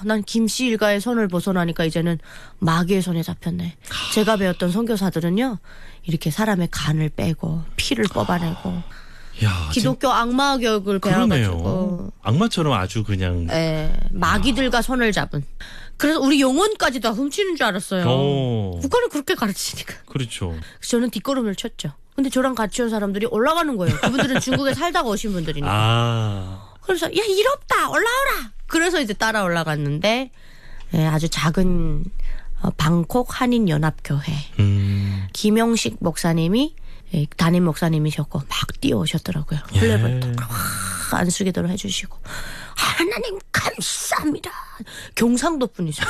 난 김씨 일가의 손을 벗어나니까 이제는 마귀의 손에 잡혔네. 제가 배웠던 선교사들은요, 이렇게 사람의 간을 빼고 피를 뽑아내고 야, 기독교 악마 교육을 배워가지고 악마처럼 아주 그냥 마귀들과 손을 잡은. 그래서 우리 영혼까지 다 훔치는 줄 알았어요. 국가를 그렇게 가르치니까. 그렇죠. 저는 뒷걸음을 쳤죠. 근데 저랑 같이 온 사람들이 올라가는 거예요. 그분들은 중국에 살다가 오신 분들이니까. 그래서 야, 일 없다, 올라오라. 그래서 이제 따라 올라갔는데 아주 작은 방콕 한인연합교회 김영식 목사님이 담임 목사님이셨고 막 뛰어오셨더라고요. 플레이버도 안수기도를 해주시고 하나님 감사합니다. 경상도 분이죠.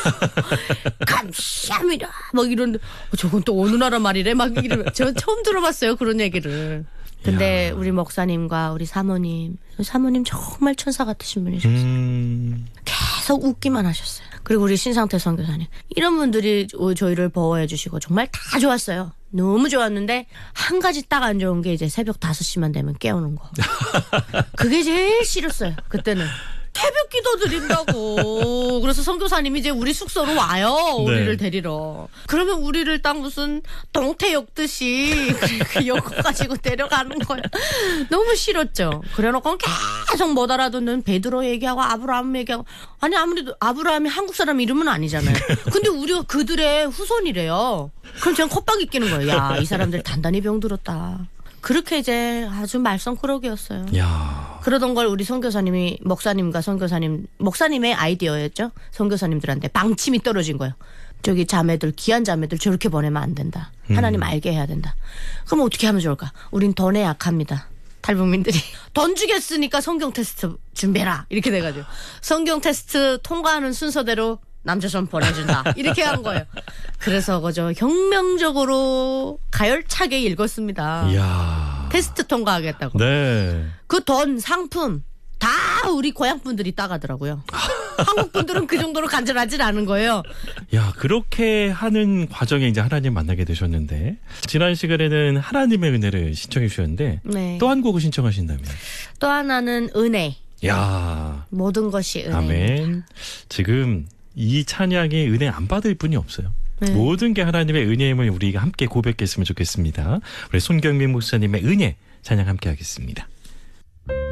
감사합니다. 막 이런데 저건 또 어느 나라 말이래? 막 이러면 저 처음 들어봤어요 그런 얘기를. 근데 우리 목사님과 우리 사모님 정말 천사 같으신 분이셨어요. 계속 웃기만 하셨어요. 그리고 우리 신상태 선교사님 이런 분들이 저희를 보호해 주시고 정말 다 좋았어요. 너무 좋았는데 한 가지 딱 안 좋은 게 이제 새벽 5시만 되면 깨우는 거. 그게 제일 싫었어요. 그때는. 새벽 기도 드린다고. 그래서 선교사님이 이제 우리 숙소로 와요. 우리를 데리러. 그러면 우리를 딱 무슨 동태 엮듯이 그 엮어 가지고 데려가는 거야. 너무 싫었죠. 그래놓고 계속 못 알아듣는 베드로 얘기하고 아브라함 얘기하고. 아니 아무래도 아브라함이 한국 사람 이름은 아니잖아요. 근데 우리가 그들의 후손이래요. 그럼 저는 콧방귀 끼는 거예요. 야, 이 사람들 단단히 병들었다. 그렇게 이제 아주 말썽꾸러기였어요. 야. 그러던 걸 우리 선교사님이 목사님과 목사님의 아이디어였죠. 선교사님들한테 방침이 떨어진 거예요. 저기 자매들, 귀한 자매들 저렇게 보내면 안 된다. 하나님 알게 해야 된다. 그럼 어떻게 하면 좋을까? 우린 돈에 약합니다. 탈북민들이. 돈 주겠으니까 성경 테스트 준비해라. 이렇게 돼가지고. 성경 테스트 통과하는 순서대로 남조선 보내준다. 이렇게 한 거예요. 그래서 그저 혁명적으로 가열차게 읽었습니다. 이야. 테스트 통과하겠다고. 네. 그 돈, 상품 다 우리 고향 분들이 따가더라고요. 한국 분들은 그 정도로 간절하진 않은 거예요. 야, 그렇게 하는 과정에 이제 하나님 만나게 되셨는데 지난 시간에는 하나님의 은혜를 신청해 주셨는데 네. 또 한 곡을 신청하신다면? 또 하나는 은혜. 야. 모든 것이 은혜. 아멘. 지금 이 찬양에 은혜 안 받을 분이 없어요. 네. 모든 게 하나님의 은혜임을 우리가 함께 고백했으면 좋겠습니다. 우리 손경민 목사님의 은혜 찬양 함께 하겠습니다.